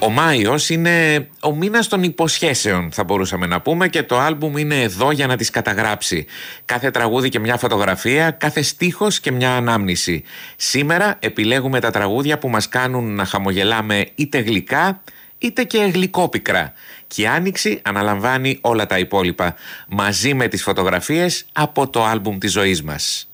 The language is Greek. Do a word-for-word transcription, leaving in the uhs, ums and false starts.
Ο Μάιος είναι ο μήνας των υποσχέσεων, θα μπορούσαμε να πούμε, και το άλμπουμ είναι εδώ για να τις καταγράψει. Κάθε τραγούδι και μια φωτογραφία, κάθε στίχος και μια ανάμνηση. Σήμερα επιλέγουμε τα τραγούδια που μας κάνουν να χαμογελάμε είτε γλυκά είτε και γλυκόπικρα. Και η Άνοιξη αναλαμβάνει όλα τα υπόλοιπα, μαζί με τις φωτογραφίες από το άλμπουμ της ζωής μας.